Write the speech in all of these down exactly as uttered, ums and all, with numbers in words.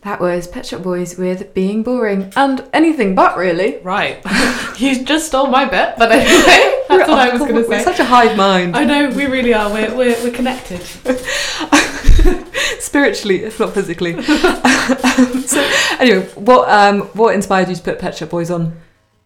That was Pet Shop Boys with Being Boring and anything but, really. Right. You just stole my bit, but anyway, that's what I was going to say. We're such a hive mind. I know, we really are. We're we're, we're connected. Spiritually, if not physically. um, so, anyway, what um what inspired you to put Pet Shop Boys on?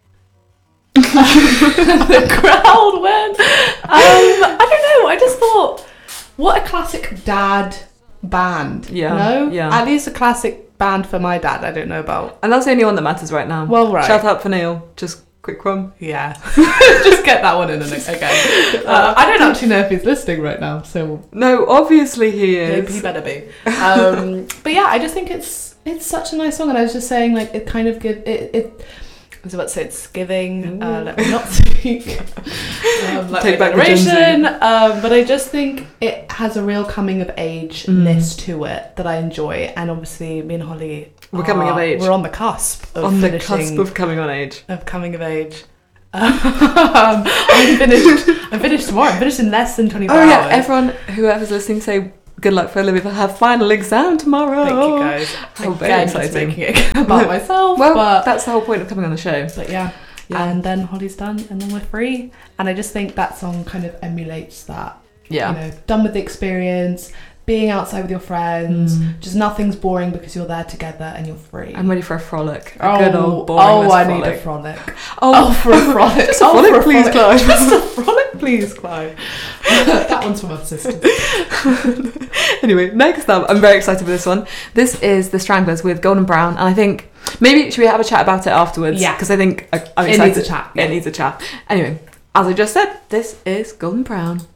The crowd went. Um, I don't know. I just thought, what a classic dad band. Yeah. No? Yeah. At least a classic band for my dad. I don't know about. And that's the only one that matters right now. Well, right. Shout out for Neil. Just quick one. Yeah. Just get that one in and okay. Uh, I don't actually know if he's listening right now, so No, obviously he is. he better be. Um, but yeah, I just think it's it's such a nice song, and I was just saying, like, it kind of give it. it I was about to say it's giving. Uh, let me not speak. Um, like Take my back the generation. Um, but I just think it has a real coming of age-ness mm. to it that I enjoy, and obviously me and Holly, we're coming of age. We're on the cusp of on the finishing, cusp of coming on age. Of coming of age. Um, I'm finished. I'm finished tomorrow. I'm finished in less than twenty-four hours. Oh yeah, hours. everyone, whoever's listening, say good luck for Olivia for her final exam tomorrow. Thank you guys. Oh, very Again, exciting. just making it about myself. Well, but, that's the whole point of coming on the show. But yeah. yeah, and then Holly's done, and then we're free. And I just think that song kind of emulates that. Yeah. You know, done with the experience, being outside with your friends, mm. just nothing's boring because you're there together and you're free. I'm ready for a frolic. A oh, good old boring Oh, I frolic. need a frolic. Oh, oh for a frolic. Just a oh, frolic, for a please, frolic. Clive. Just a frolic, please, Clive. That one's from our sisters. Anyway, next up, I'm very excited for this one. This is The Stranglers with Golden Brown, and I think maybe should we have a chat about it afterwards? Yeah. Because I think I, I'm it excited. It needs a chat. Yeah. It needs a chat. Anyway, as I just said, this is Golden Brown.